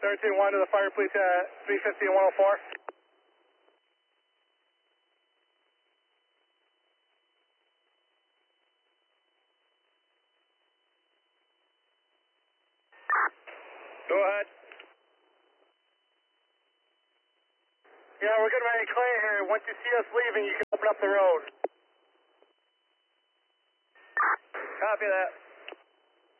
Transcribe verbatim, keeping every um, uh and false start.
thirteen one to the fire fleet at three fifty and one oh four. Go ahead. Yeah, we're getting ready to clear here. Once you see us leaving, you can open up the road. Copy that.